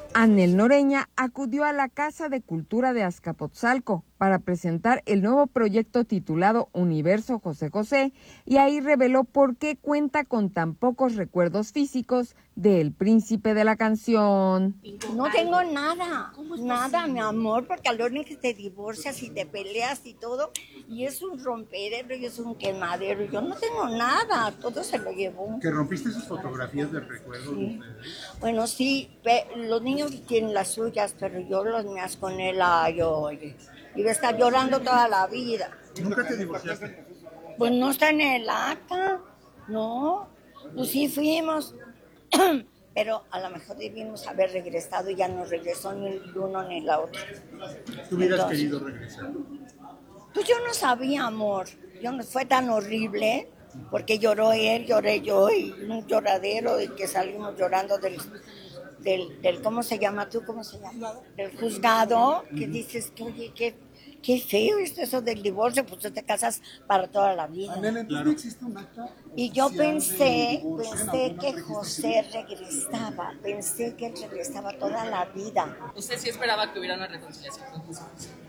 Anel Noreña acudió a la Casa de Cultura de Azcapotzalco para presentar el nuevo proyecto titulado Universo José José, y ahí reveló por qué cuenta con tan pocos recuerdos físicos del príncipe de la canción. No tengo nada, nada, mi amor, porque al hora que te divorcias y te peleas y todo, y es un rompedero y es un quemadero, yo no tengo nada, todo se lo llevó. ¿Que rompiste sus fotografías de recuerdo? Sí. Bueno, sí, los niños tienen las suyas, pero yo las mías con él, oye, iba a estar llorando toda la vida. ¿Nunca te divorciaste? Pues no está en el acta, no, pues sí fuimos, pero a lo mejor debimos haber regresado y ya no regresó ni el uno ni la otra. ¿Tú hubieras querido regresar? Pues yo no sabía, amor, yo no fue tan horrible, porque lloró él, lloré yo, y un lloradero, y que salimos llorando del ¿cómo se llama tú? ¿Cómo se llama? Del juzgado, que dices, oye, qué feo eso del divorcio, pues tú te casas para toda la vida. Anel, ¿no existe un acta? Y yo pensé que José regresaba, pensé que él regresaba toda la vida. ¿Usted sí esperaba que hubiera una reconciliación con José?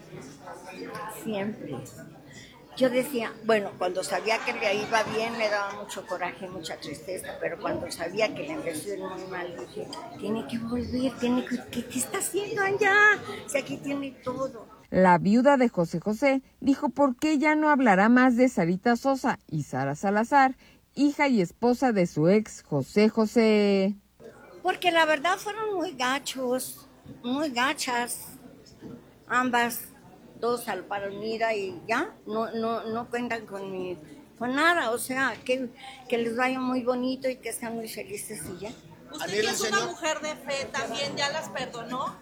Siempre. Yo decía, bueno, cuando sabía que le iba bien me daba mucho coraje, mucha tristeza, pero cuando sabía que le empezó a ir muy mal, dije, tiene que volver, ¿qué está haciendo allá? Si aquí tiene todo. La viuda de José José dijo por qué ya no hablará más de Sarita Sosa y Sara Salazar, hija y esposa de su ex José José. Porque la verdad fueron muy gachos, muy gachas, ambas. Dos al paro, mira, y ya, no cuentan con nada, o sea, que les vaya muy bonito y que estén muy felices y ya. ¿Usted que es una mujer de fe también ya las perdonó?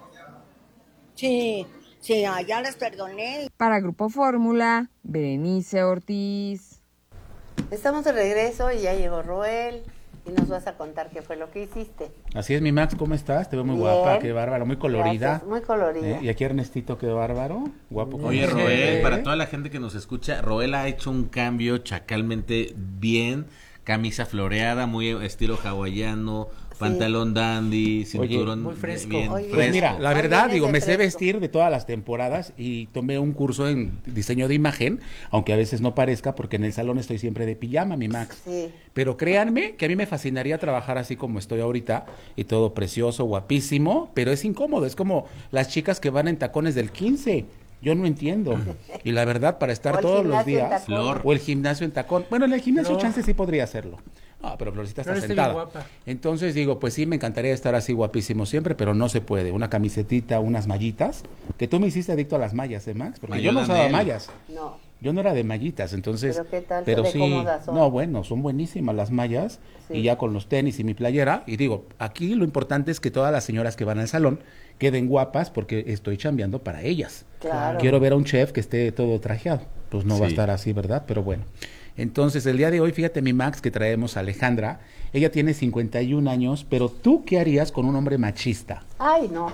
Sí, ya las perdoné. Para Grupo Fórmula, Berenice Ortiz. Estamos de regreso y ya llegó Roel. Y nos vas a contar qué fue lo que hiciste. Así es, mi Max, ¿cómo estás? Te veo muy Bien. guapa, qué bárbaro, muy colorida. Gracias, muy colorida. Y aquí Ernestito, qué bárbaro, guapo. Oye, Roel, para toda la gente que nos escucha, Roel ha hecho un cambio chacalmente bien, camisa floreada, muy estilo hawaiano, pantalón dandy, cinturón. muy fresco. Bien Oye, Pues fresco. mira, la verdad, Hoy digo, me vienes de sé fresco. vestir de todas las temporadas y tomé un curso en diseño de imagen, aunque a veces no parezca, porque en el salón estoy siempre de pijama, mi Max. Sí. Pero créanme que a mí me fascinaría trabajar así como estoy ahorita, y todo precioso, guapísimo, pero es incómodo, es como las chicas que van en tacones del 15. Yo no entiendo. Y la verdad, para O estar el todos los gimnasio en días, tacón. Flor. o el gimnasio en tacón. Bueno, en el gimnasio Flor. chance sí podría hacerlo. No, pero Florcita está Flor está bien sentada. guapa. Entonces digo, pues sí, me encantaría estar así guapísimo siempre, pero no se puede. Una camisetita, unas mallitas, que tú me hiciste adicto a las mallas, Max? Porque yo no Mayona usaba Nel. mallas. No. Yo no era de mallitas, entonces... Pero ¿qué tal? Pero ¿De sí, cómodas son? no, bueno, son buenísimas las mallas, Sí. y ya con los tenis y mi playera, y digo, aquí lo importante es que todas las señoras que van al salón queden guapas, porque estoy chambeando para ellas. Claro. Quiero ver a un chef que esté todo trajeado, pues no va a Sí. estar así, ¿verdad? Pero bueno. Entonces, el día de hoy, fíjate, mi Max, que traemos a Alejandra, ella tiene 51 años, pero ¿tú qué harías con un hombre machista? Ay, no.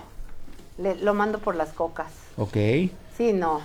Lo mando por las cocas. ¿Ok? Sí, no.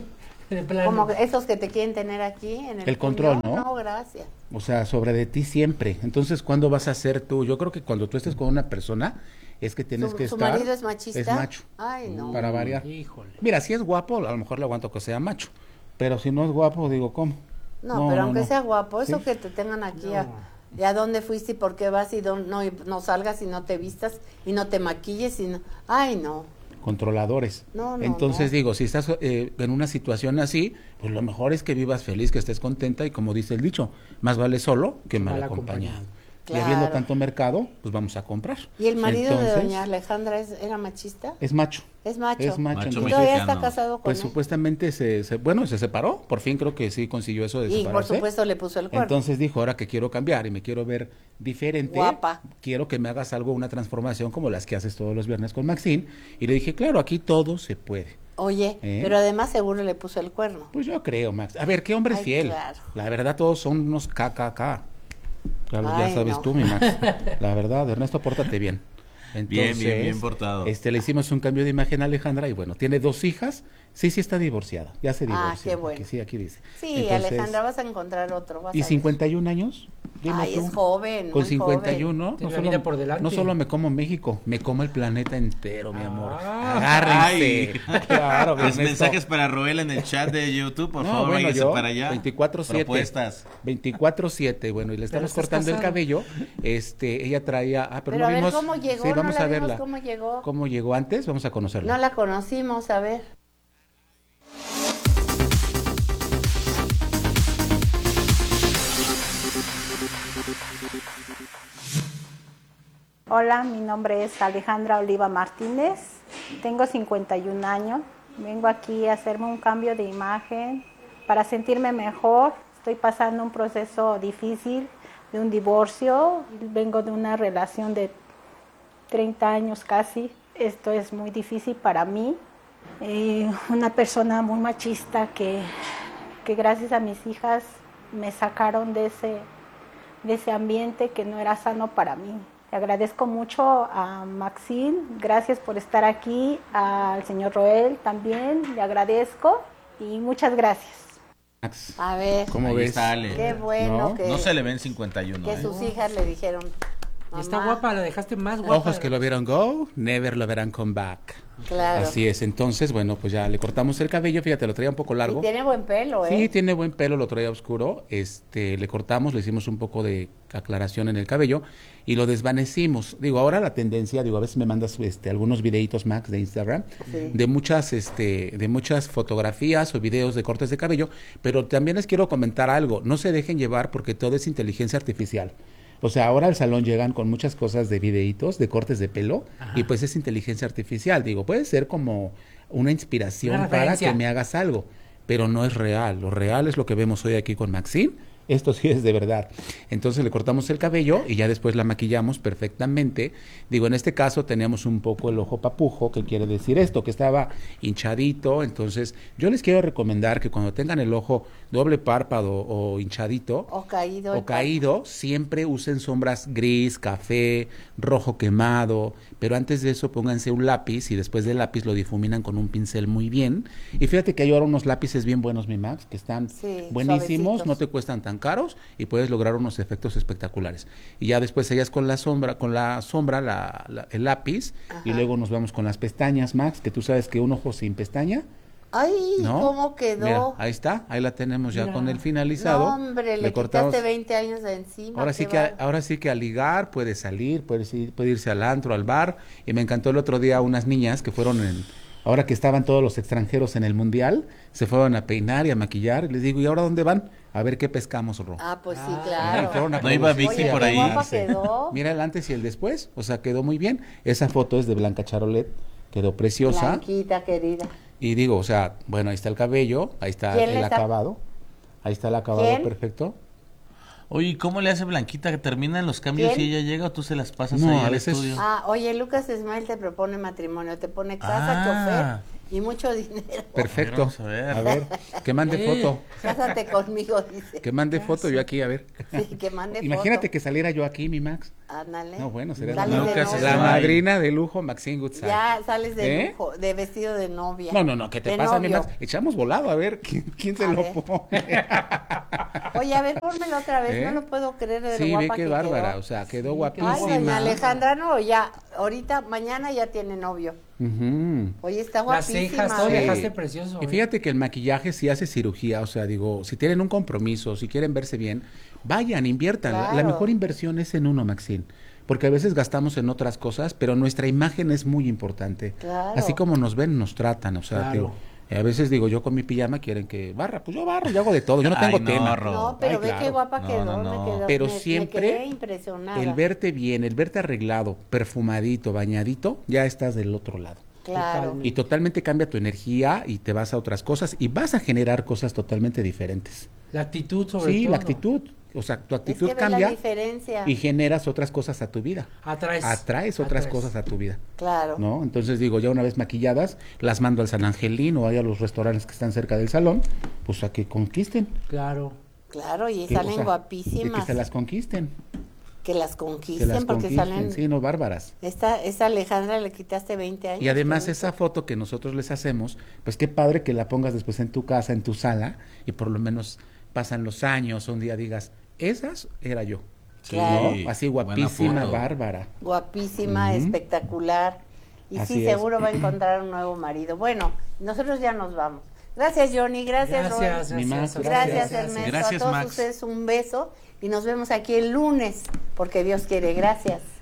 De plano. Como esos que te quieren tener aquí en el control, puño. ¿no? No, gracias. O sea, sobre de ti siempre. Entonces, ¿cuándo vas a ser tú? Yo creo que cuando tú estés con una persona, es que tienes que ¿Su estar... marido es machista? Es macho. Ay, no. Para variar. Híjole. Mira, si es guapo, a lo mejor le aguanto que sea macho. Pero si no es guapo, digo, ¿cómo? No, pero aunque sea guapo, eso ¿Sí? que te tengan aquí ¿y a dónde fuiste y por qué vas y no salgas y no te vistas y no te maquilles y no... Ay, no. Controladores. No, no, Entonces no. digo, si estás en una situación así, pues lo mejor es que vivas feliz, que estés contenta y como dice el dicho, más vale solo que mal Mal acompañado. acompañado. Y habiendo Claro. tanto mercado, pues vamos a comprar. ¿Y el marido de Entonces, doña Alejandra era machista? Es macho. Es macho. Es macho. Macho ¿Y entonces, todavía mexicano. está casado con pues él? supuestamente se separó, por fin creo que sí consiguió eso de Y por separarse. supuesto le puso el cuerno. Entonces dijo, ahora que quiero cambiar y me quiero ver diferente, Guapa. quiero que me hagas algo, una transformación como las que haces todos los viernes con Maxine. Y le dije, claro, aquí todo se puede. Oye, ¿Eh? pero además seguro le puso el cuerno. Pues yo creo, Max. A ver, ¿qué hombre es Ay, fiel? claro. La verdad, todos son unos KKK. Ya, ya Ay, sabes no. tú, mi Max. La verdad, Ernesto, pórtate bien. Entonces, Bien portado. Le hicimos un cambio de imagen a Alejandra y bueno, tiene 2 hijas. Sí está divorciada. Ya se divorció. Ah, qué bueno. porque sí, aquí dice. Sí, Entonces, Alejandra, vas a encontrar otro. ¿Y 51 años? Dime Ay, tú. es joven. Con muy 51, joven. Tiene la vida por delante. no solo me como México, me como el planeta entero, mi amor. Ah. Agárrense. Claro, Los Ernesto. mensajes para Roel en el chat de YouTube, por No, favor, bueno, váyase yo, para allá. 24/7. Propuestas. 24/7, bueno, y le estamos estás cortando el casado. cabello. Ella traía, pero Pero no a ver vimos. cómo llegó, Sí, no vamos la a vimos verla. cómo llegó. ¿Cómo llegó antes? Vamos a conocerla. No la conocimos, a ver. Hola, mi nombre es Alejandra Oliva Martínez, tengo 51 años, vengo aquí a hacerme un cambio de imagen para sentirme mejor. Estoy pasando un proceso difícil de un divorcio, vengo de una relación de 30 años casi. Esto es muy difícil para mí. Una persona muy machista que gracias a mis hijas me sacaron de ese ambiente que no era sano para mí. Le agradezco mucho a Maxine, gracias por estar aquí, al señor Roel también, le agradezco y muchas gracias. Max, A ver. ¿cómo Ahí ves? está Ale. Qué bueno ¿No? que, No se le ven 51, que sus hijas le dijeron. Y está "Mamá". guapa, la dejaste más guapa. Ojos que lo vieron go, never lo verán come back. Claro. Así es, entonces, bueno, pues ya le cortamos el cabello, fíjate, lo traía un poco largo. Y tiene buen pelo, ¿eh? Sí, tiene buen pelo, lo traía oscuro. Le cortamos, le hicimos un poco de aclaración en el cabello y lo desvanecimos. Digo, ahora la tendencia, a veces me mandas algunos videitos, Max, de Instagram, Sí. de muchas fotografías o videos de cortes de cabello, pero también les quiero comentar algo, no se dejen llevar porque todo es inteligencia artificial. O sea, ahora al salón llegan con muchas cosas de videitos, de cortes de pelo, y pues es inteligencia artificial. Digo, puede ser como una inspiración Una para referencia. que me hagas algo, pero no es real. Lo real es lo que vemos hoy aquí con Maxine. Esto sí es de verdad. Entonces le cortamos el cabello y ya después la maquillamos perfectamente. Digo, en este caso teníamos un poco el ojo papujo, que quiere decir esto, que estaba hinchadito. Entonces yo les quiero recomendar que cuando tengan el ojo doble párpado o hinchadito O caído. o caído, siempre usen sombras gris, café, rojo quemado, pero antes de eso pónganse un lápiz y después del lápiz lo difuminan con un pincel muy bien. Y fíjate que hay ahora unos lápices bien buenos, mi Max, que están Sí, buenísimos, suavecitos. no te cuestan tan caros y puedes lograr unos efectos espectaculares. Y ya después sellas con la sombra, el lápiz, y Ajá. luego nos vamos con las pestañas, Max, que tú sabes que un ojo sin pestaña, Ay, ¿no? ¿cómo quedó? Mira, ahí está, ahí la tenemos ya Mira. con el finalizado. No, hombre, le cortamos. quitaste 20 años de encima. Ahora qué ahora sí que a ligar, puede salir, puede irse al antro, al bar. Y me encantó el otro día unas niñas que fueron ahora que estaban todos los extranjeros en el mundial, se fueron a peinar y a maquillar. Y les digo, ¿y ahora dónde van? A ver qué pescamos, Ro. Ah, pues sí, Y claro. fueron a No iba producir. Vicky Oye, por qué ahí. guapa Sí. quedó. Mira el antes y el después, o sea, quedó muy bien. Esa foto es de Blanca Charolet, quedó preciosa. Blanquita, querida. Y digo, o sea, bueno, ahí está el cabello, ahí está ¿Quién el le está- acabado. Ahí está el acabado ¿Quién? perfecto. Oye, ¿y cómo le hace Blanquita que terminan los cambios ¿Quién? y ella llega o tú se las pasas No, ahí a al veces- estudio? Ah, oye, Lucas Ismael te propone matrimonio, te pone casa, Ah. chofer y mucho dinero. Perfecto. Vamos a ver. A ver, que mande foto. Cásate conmigo, dice. Que mande foto yo aquí, a ver. Sí, que mande Imagínate foto. que saliera yo aquí, mi Max. Ándale. No, bueno, sería Sales de Lucas novia. la Ismael. madrina de lujo, Maxine Goodside. Ya sales de ¿Eh? lujo, de vestido de novia. No, ¿qué te De pasa, mi novio. Max? Echamos volado, a ver, ¿quién se A lo ver. pone? Oye, a ver, pónmelo otra vez, ¿Eh? no lo puedo creer de lo Sí, ve guapa qué que bárbara, quedó. o sea, quedó Ay, guapísima. doña Alejandra, no, ya, ahorita, mañana ya tiene novio. Ujú. Oye, está Las guapísima. cejas, todo Sí. dejaste precioso. Y fíjate que el maquillaje sí hace cirugía, o sea, digo, si tienen un compromiso, si quieren verse bien, vayan, inviertan. La Claro. mejor inversión es en uno, Maxine. Porque a veces gastamos en otras cosas, pero nuestra imagen es muy importante. Claro. Así como nos ven, nos tratan, o sea, Claro. digo, a veces digo, yo con mi pijama quieren que barra, pues yo barro, yo hago de todo, yo no tengo Ay, no, tema. Ro. No, pero Ay, ve claro. qué guapa No, quedó, no, me no. quedó. Pero me siempre quedé impresionada. el verte bien, el verte arreglado, perfumadito, bañadito, ya estás del otro lado. Claro. Y totalmente cambia tu energía y te vas a otras cosas y vas a generar cosas totalmente diferentes. La actitud sobre Sí, todo. la actitud. O sea, tu Es actitud que ve la cambia diferencia. y generas otras cosas a tu vida. Atraes otras cosas a tu vida. Claro. ¿No? Entonces digo, ya una vez maquilladas, las mando al San Angelín o ahí a los restaurantes que están cerca del salón, pues a que conquisten. Claro. Claro, y Que, salen o sea, guapísimas. de que se las conquisten. Que las Se conquisten las porque conquisten, salen. sí, no bárbaras. Esta Alejandra le quitaste 20 años. Y además qué esa foto que nosotros les hacemos, pues qué padre que la pongas después en tu casa, en tu sala, y por lo menos pasan los años, un día digas, esas era yo. Sí, ¿no? Así guapísima, buena foto. bárbara. Guapísima, espectacular. Y Así sí, es. seguro va a encontrar un nuevo marido. Bueno, nosotros ya nos vamos. Gracias, Johnny. Gracias, Gracias, Roy. Ni más, Gracias, Ernesto. Gracias, a todos Max. ustedes un beso y nos vemos aquí el lunes, porque Dios quiere. Gracias.